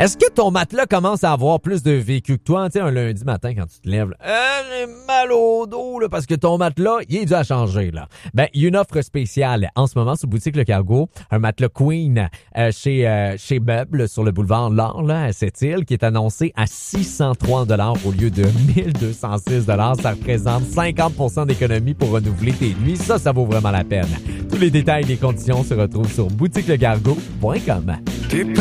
Est-ce que ton matelas commence à avoir plus de vécu que toi? Tu sais, un lundi matin, quand tu te lèves, j'ai mal au dos, là, parce que ton matelas, il est dû à changer, là. Ben, il y a une offre spéciale en ce moment sur Boutique Le Cargo. Un matelas Queen chez Meubles sur le boulevard L'Or, là, à Sept-Îles, qui est annoncé à 603 $ au lieu de 1206 $. Ça représente 50% d'économie pour renouveler tes nuits. Ça vaut vraiment la peine. Tous les détails et les conditions se retrouvent sur boutiquelecargo.com.